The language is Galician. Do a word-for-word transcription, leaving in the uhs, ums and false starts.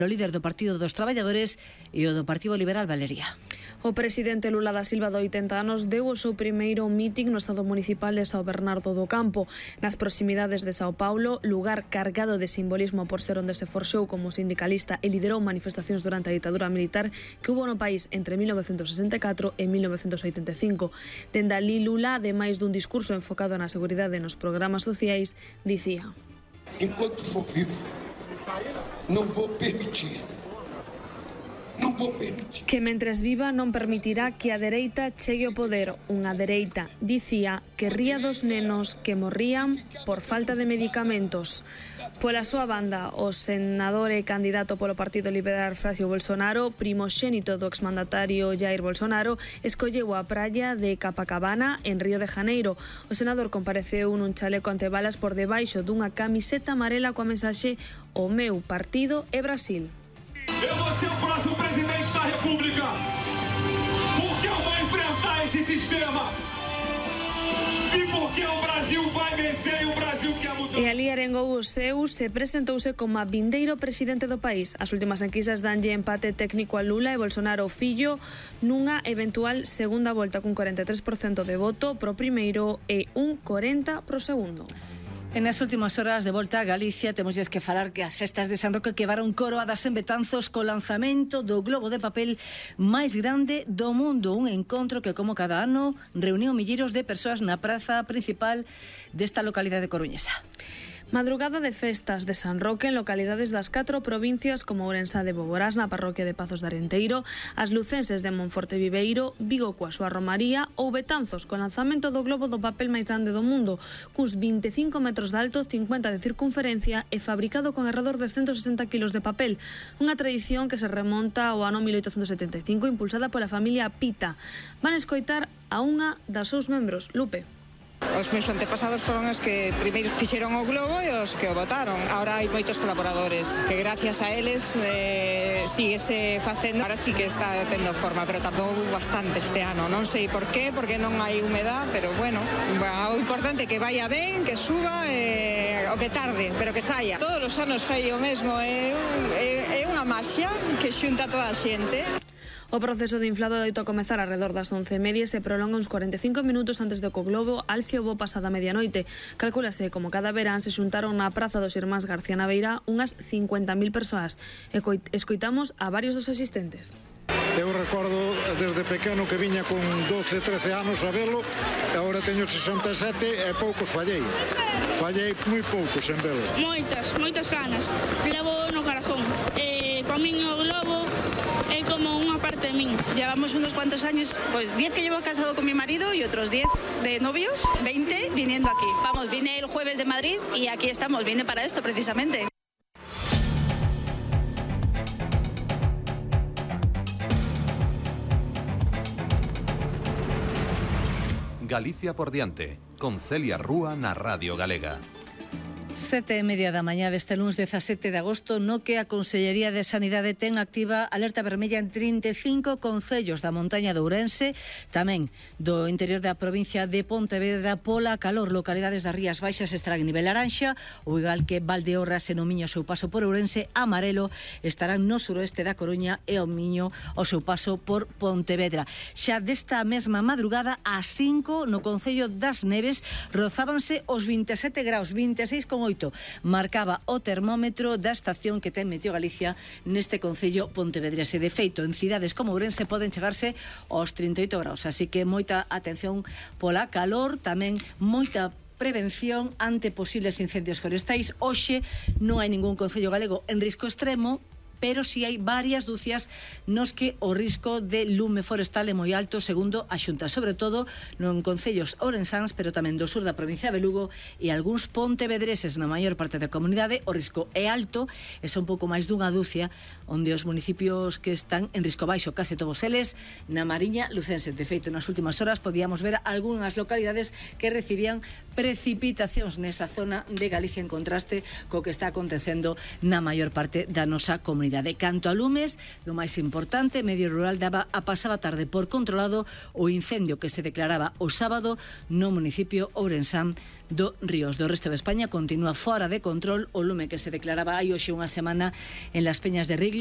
o líder do Partido dos Traballadores e o do Partido Liberal Valeria. O presidente Lula da Silva, de oitenta anos, deu o seu primeiro mitin no Estado Municipal de São Bernardo do Campo, nas proximidades de Sao Paulo, lugar cargado de simbolismo por ser onde se forxou como sindicalista e liderou manifestacións durante a ditadura militar que hubo no país entre mil novecentos sesenta e catro e mil novecentos oitenta e cinco. Dende alí, Lula, ademais dun discurso enfocado na seguridade e nos programas sociais, dicía: Enquanto for vivo, non vou permitir, non vou permitir. Que mentres viva non permitirá que a dereita chegue ao poder. Unha dereita, dicía, que ría dos nenos que morrían por falta de medicamentos. Pola súa banda, o senador e candidato polo Partido Liberal Francisco Bolsonaro, primoxénito do exmandatario Jair Bolsonaro, escolleu a praia de Copacabana en Río de Janeiro. O senador compareceu nun chaleco antebalas por debaixo dunha camiseta amarela coa mensaxe "O meu partido é Brasil". Eu vou ser o próximo presidente da República, porque eu vou enfrentar esse sistema e porque o Brasil vai vencer e o Brasil quer mudar. E ali arengou os seus e presentouse como a vindeiro presidente do país. As últimas enquisas danlle empate técnico a Lula e Bolsonaro fillo nunha eventual segunda volta con cuarenta e tres por cento de voto pro primeiro e un corenta por cento pro segundo. En as últimas horas de volta a Galicia temosles que falar que as festas de San Roque quedaron coroadas en Betanzos co lanzamento do globo de papel máis grande do mundo, un encontro que, como cada ano, reuniu milleiros de persoas na praza principal desta localidade coruñesa. Madrugada de festas de San Roque en localidades das catro provincias como Ourense de Boborás, na parroquia de Pazos de Arenteiro, as lucenses de Monforte Viveiro, Vigo coa súa Romaría ou Betanzos co lanzamento do globo do papel máis grande do mundo, cuns vinte e cinco metros de alto, cincuenta de circunferencia e fabricado con alrededor de ciento sesenta kilos de papel. Unha tradición que se remonta ao ano mil oitocentos setenta e cinco, impulsada pola familia Pita. Van escoitar a unha das seus membros, Lupe. Os meus antepasados foron os que primeiro fixeron o globo e os que o botaron. Ahora hai moitos colaboradores que gracias a eles eh, síguese facendo. Ahora sí que está tendo forma, pero tardou bastante este ano. Non sei por qué, porque non hai humedad, pero bueno, o importante é que vaya ben, que suba, eh, o que tarde, pero que saia. Todos os anos fai o mesmo, é, é, é unha maxia que xunta toda a xente. O proceso de inflado doito a comezar alrededor das once e media e se prolonga uns cuarenta e cinco minutos antes de que o globo alce o voo pasada medianoite. Calcúlase como cada verán se xuntaron na praza dos Irmáns García Naveira unhas cincuenta mil persoas. Escoitamos a varios dos asistentes. Eu recordo desde pequeno que viña con doce, trece anos a velo e agora teño sesenta e sete e poucos fallei. Fallei moi poucos en velo. Moitas, moitas ganas. Levo no corazón. Eh, para min o globo é como unha parte de min. Llevamos unos cuantos años, pues diez que llevo casado con mi marido y otros diez de novios, veinte viniendo aquí. Vamos, vine el jueves de Madrid y aquí estamos, vine para esto precisamente. Galicia por diante, con Celia Rúa na Radio Galega. Sete e media da mañá deste luns dezasete de agosto, no que a Consellería de Sanidade ten activa alerta vermella en trinta e cinco concellos da montaña de Ourense, tamén do interior da provincia de Pontevedra pola calor. Localidades das Rías Baixas estarán en nivel laranxa, ou igual que Valdeorras e no Miño o seu paso por Ourense, amarelo estarán no suroeste da Coruña e o Miño o seu paso por Pontevedra. Xa desta mesma madrugada ás cinco no concello das Neves rozábanse os vinte e sete graus, vinte e seis con oito marcaba o termómetro da estación que ten Meteo Galicia neste concello pontevedrese. De feito, en cidades como Ourense poden chegarse aos trinta e oito graus, así que moita atención pola calor, tamén moita prevención ante posibles incendios forestais. Hoxe non hai ningún concello galego en risco extremo, pero si hai varias dúcias nos que o risco de lume forestal é moi alto, segundo a Xunta, sobre todo non concellos ourensáns, pero tamén do sur da provincia de Lugo e algúns pontevedreses. Na maior parte da comunidade o risco é alto e son pouco máis dunha dúcia onde os municipios que están en risco baixo, case todos eles na Mariña lucense. De feito, nas últimas horas podíamos ver algunhas localidades que recibían precipitacións nesa zona de Galicia, en contraste co que está acontecendo na maior parte da nosa comunidade. comunidade. Canto a lumes, do máis importante, Medio Rural daba a pasada tarde por controlado o incendio que se declaraba o sábado no municipio ourensán do Ríos. Do resto de España continúa fora de control o lume que se declaraba hai hoxe unha semana en Las Peñas de Riglo.